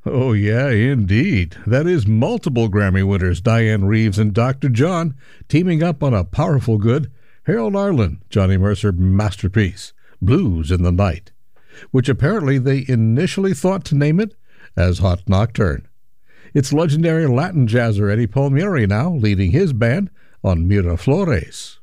Oh, yeah, indeed. That is multiple Grammy winners Diane Reeves and Dr. John teaming up on a powerful good Harold Arlen, Johnny Mercer masterpiece, Blues in the Night, which apparently they initially thought to name it as Hot Nocturne. It's legendary Latin jazzer Eddie Palmieri now leading his band on Miraflores.